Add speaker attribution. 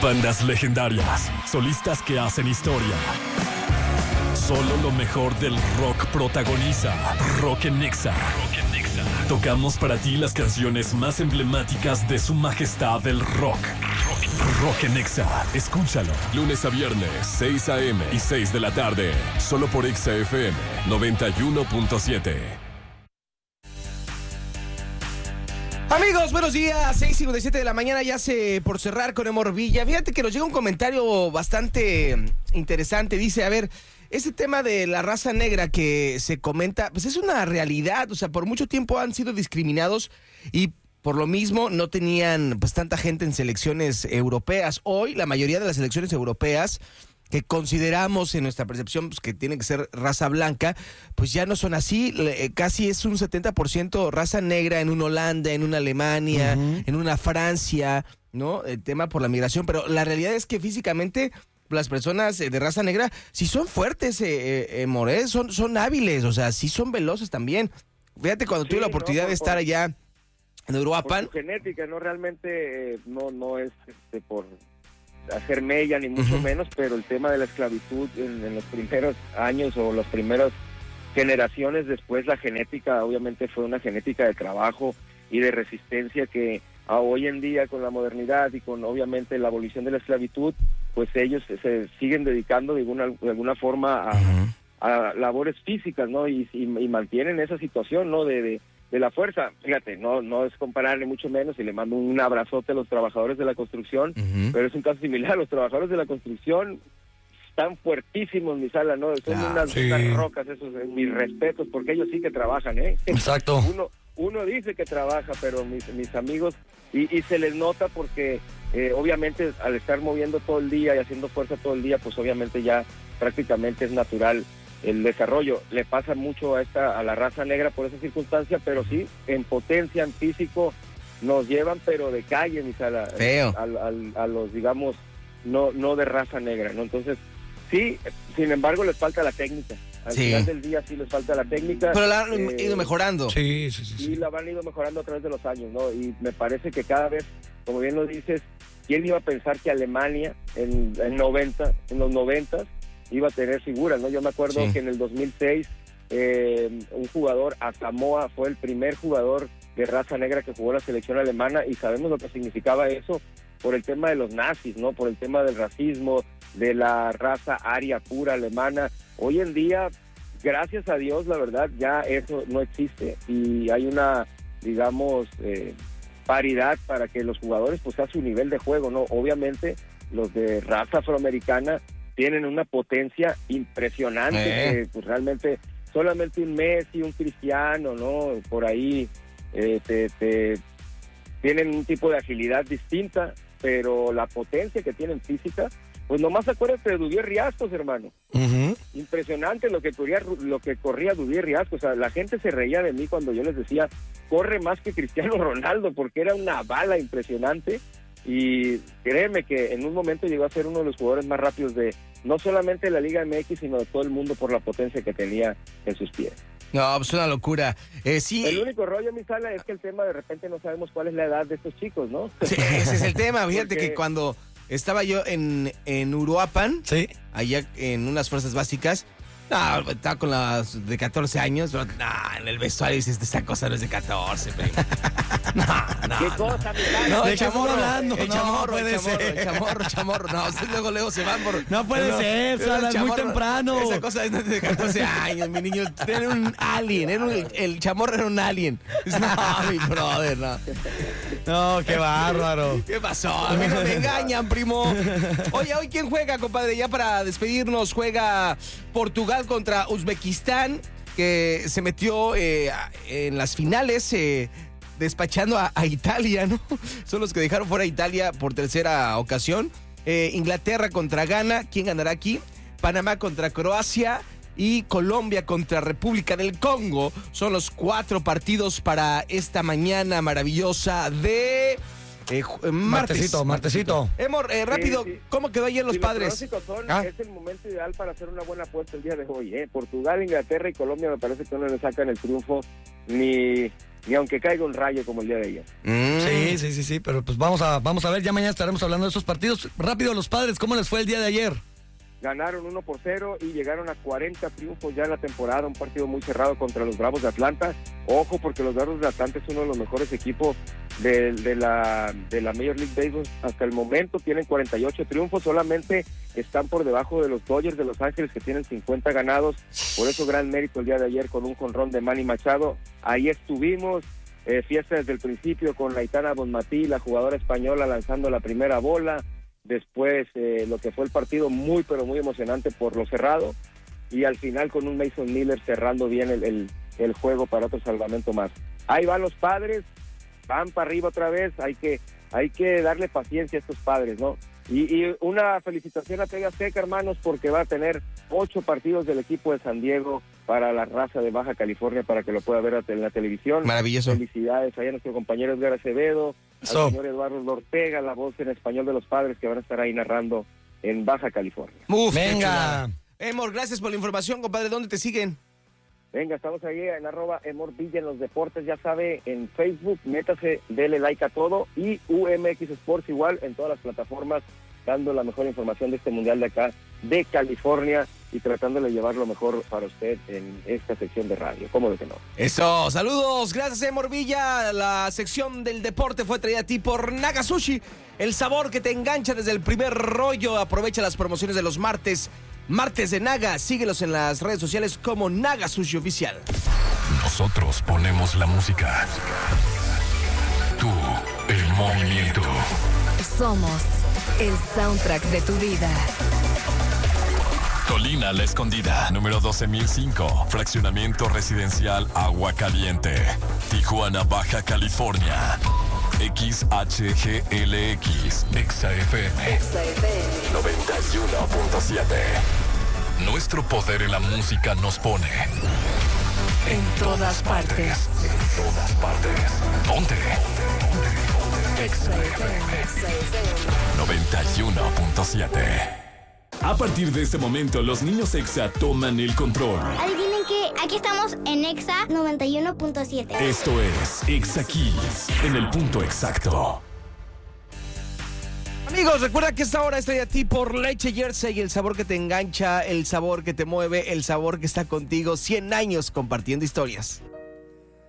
Speaker 1: Bandas legendarias, solistas que hacen historia. Solo lo mejor del rock protagoniza Rock en Nexa. Tocamos para ti las canciones más emblemáticas de su majestad el rock. Rock en Nexa. Escúchalo. Lunes a viernes, 6 a.m. y 6 de la tarde. Solo por Exa FM 91.7.
Speaker 2: Amigos, buenos días, 6:57 de la mañana, ya se por cerrar con Emor Villa. Fíjate que nos llega un comentario bastante interesante, dice, a ver, ese tema de la raza negra que se comenta, pues es una realidad, o sea, por mucho tiempo han sido discriminados y por lo mismo no tenían pues tanta gente en selecciones europeas. Hoy la mayoría de las selecciones europeas que consideramos en nuestra percepción pues, que tiene que ser raza blanca, pues ya no son así, casi es un 70% raza negra en una Holanda, en una Alemania, en una Francia, ¿no? El tema por la migración, pero la realidad es que físicamente las personas de raza negra sí son fuertes, More, son hábiles, o sea, sí son veloces también. Fíjate, cuando tuve la oportunidad de estar allá en Uruapan.
Speaker 3: Por su genética, no realmente, no es por hacer mella ni mucho menos, pero el tema de la esclavitud en los primeros años o las primeras generaciones después, la genética obviamente fue una genética de trabajo y de resistencia que hoy en día con la modernidad y con obviamente la abolición de la esclavitud, pues ellos se siguen dedicando de alguna forma a labores físicas, ¿no? Y mantienen esa situación, ¿no? De la fuerza. Fíjate, no es compararle mucho menos, y le mando un abrazote a los trabajadores de la construcción, pero es un caso similar. Los trabajadores de la construcción están fuertísimos, mi Sala, ¿no? Son unas rocas, esos, mis respetos, porque ellos sí que trabajan, ¿eh?
Speaker 4: Exacto.
Speaker 3: Uno dice que trabaja, pero mis amigos, y se les nota porque obviamente al estar moviendo todo el día y haciendo fuerza todo el día, pues obviamente ya prácticamente es natural el desarrollo. Le pasa mucho a la raza negra por esa circunstancia, pero sí, en potencia, en físico, nos llevan, pero de calle, mi Sala, a los, digamos, no de raza negra, ¿no? Entonces, sí, sin embargo, les falta la técnica. Al final del día sí les falta la técnica.
Speaker 2: Pero la han ido mejorando.
Speaker 4: Sí.
Speaker 3: Y la han ido mejorando a través de los años, ¿no? Y me parece que cada vez, como bien lo dices, ¿quién iba a pensar que Alemania en los 90 iba a tener figuras, ¿no? Yo me acuerdo que en el 2006 un jugador, Asamoah, fue el primer jugador de raza negra que jugó la selección alemana, y sabemos lo que significaba eso por el tema de los nazis, ¿no? Por el tema del racismo, de la raza aria pura alemana. Hoy en día, gracias a Dios, la verdad, ya eso no existe y hay una, digamos, paridad para que los jugadores pues a su nivel de juego, ¿no? Obviamente los de raza afroamericana tienen una potencia impresionante, que pues realmente solamente un Messi, un Cristiano, ¿no? Por ahí tienen un tipo de agilidad distinta, pero la potencia que tienen física, pues nomás acuérdate de Duvier Riascos, hermano. Impresionante lo que corría Duvier Riascos. O sea, la gente se reía de mí cuando yo les decía, corre más que Cristiano Ronaldo, porque era una bala impresionante. Y créeme que en un momento llegó a ser uno de los jugadores más rápidos de no solamente de la Liga MX, sino de todo el mundo por la potencia que tenía en sus pies.
Speaker 2: No, pues una locura. Sí.
Speaker 3: El único rollo, mi Sala, es que el tema de repente no sabemos cuál es la edad de estos chicos, ¿no?
Speaker 2: Sí, ese es el tema. Fíjate que cuando estaba yo en Uruapan, allá en unas fuerzas básicas, estaba con las de 14 años, pero en el vestuario dices, esta cosa no es de 14, pero...
Speaker 3: ¿Qué cosa, mi Sala?
Speaker 2: No,
Speaker 4: ¿De qué estamos hablando?
Speaker 2: El chamorro. No, ustedes luego se van por...
Speaker 4: No puede ser, Sala, es muy temprano.
Speaker 2: Esa cosa es de 14 años, mi niño. Era un alien, el chamorro era un alien. No, mi brother, no.
Speaker 4: No, qué bárbaro.
Speaker 2: ¿Qué pasó? A mí no me engañan, primo. Oye, ¿hoy quién juega, compadre? Ya para despedirnos, juega Portugal contra Uzbekistán, que se metió en las finales, despachando a Italia, ¿no? Son los que dejaron fuera a Italia por tercera ocasión. Inglaterra contra Ghana, ¿quién ganará aquí? Panamá contra Croacia y Colombia contra República del Congo. Son los 4 partidos para esta mañana maravillosa de
Speaker 4: Martesito.
Speaker 2: Emor, rápido,
Speaker 3: sí.
Speaker 2: ¿cómo quedó ayer los padres?
Speaker 3: Los pronósticos es el momento ideal para hacer una buena apuesta el día de hoy, ¿eh? Portugal, Inglaterra y Colombia me parece que no le sacan el triunfo ni ni aunque caiga un rayo como el día de ayer.
Speaker 4: Sí, pero pues vamos a ver, ya mañana estaremos hablando de esos partidos. Rápido, los Padres, ¿cómo les fue el día de ayer?
Speaker 3: Ganaron 1-0 y llegaron a 40 triunfos ya en la temporada, un partido muy cerrado contra los Bravos de Atlanta. Ojo, porque los Bravos de Atlanta es uno de los mejores equipos de la Major League Baseball hasta el momento. Tienen 48 triunfos, solamente están por debajo de los Dodgers de Los Ángeles, que tienen 50 ganados. Por eso gran mérito el día de ayer con un jonrón de Manny Machado. Ahí estuvimos, fiesta desde el principio con Aitana Bonmatí, la jugadora española, lanzando la primera bola. Después lo que fue el partido muy pero muy emocionante por lo cerrado, y al final con un Mason Miller cerrando bien el juego para otro salvamento más. Ahí van los Padres, van para arriba otra vez. Hay que darle paciencia a estos Padres, ¿no? Y una felicitación a TV Azteca, hermanos, porque va a tener 8 partidos del equipo de San Diego para la raza de Baja California, para que lo pueda ver en la televisión.
Speaker 2: Maravilloso.
Speaker 3: Felicidades allá a nuestro compañero Edgar Acevedo, al señor Eduardo Ortega, la voz en español de los Padres, que van a estar ahí narrando en Baja California.
Speaker 2: Uf,
Speaker 4: venga.
Speaker 2: Emor, gracias por la información, compadre. ¿Dónde te siguen?
Speaker 3: Venga, estamos ahí en @EmorVilla en los deportes, ya sabe, en Facebook, métase, dele like a todo, y UMX Sports igual en todas las plataformas, dando la mejor información de este mundial de acá, de California, y tratando de llevar lo mejor para usted en esta sección de radio. ¿Cómo de que no?
Speaker 2: Eso, saludos, gracias Emor Villa. La sección del deporte fue traída a ti por Naga Sushi, el sabor que te engancha desde el primer rollo. Aprovecha las promociones de los martes de Naga. Síguelos en las redes sociales como Naga Sushi Oficial.
Speaker 1: Nosotros ponemos la música. Tú, el movimiento.
Speaker 5: Somos el soundtrack de tu vida.
Speaker 1: Colina La Escondida, número 12005, fraccionamiento residencial Agua Caliente, Tijuana, Baja California. XHGLX, XFM 91.7. Nuestro poder en la música nos pone
Speaker 5: En todas partes.
Speaker 1: En todas partes. Ponte. XFM 91.7. A partir de este momento, los niños EXA toman el control.
Speaker 6: Adivinen que aquí estamos en Exa 91.7.
Speaker 1: Esto es EXA Kids, en el punto exacto.
Speaker 2: Amigos, recuerda que esta hora estoy a ti por Leche Jersey, el sabor que te engancha, el sabor que te mueve, el sabor que está contigo 100 años compartiendo historias.